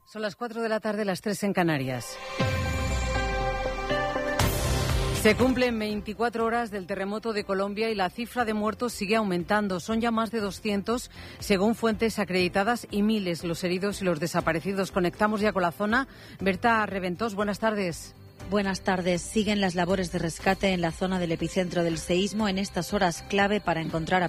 Son las 4 de la tarde, las 3 en Canarias. Se cumplen 24 horas del terremoto de Colombia y la cifra de muertos sigue aumentando. Son ya más de 200, según fuentes acreditadas, y miles los heridos y los desaparecidos. Conectamos ya con la zona. Berta Reventós, buenas tardes. Buenas tardes. Siguen las labores de rescate en la zona del epicentro del seísmo en estas horas clave para encontrar a